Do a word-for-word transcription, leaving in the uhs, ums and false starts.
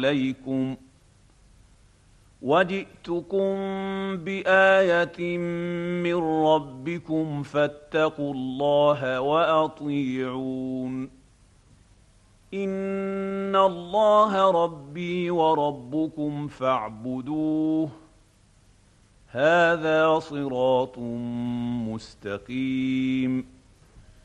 إليكم وجئتكم بآية من ربكم فاتقوا الله وأطيعون إن الله ربي وربكم فاعبدوه هذا صراط مستقيم.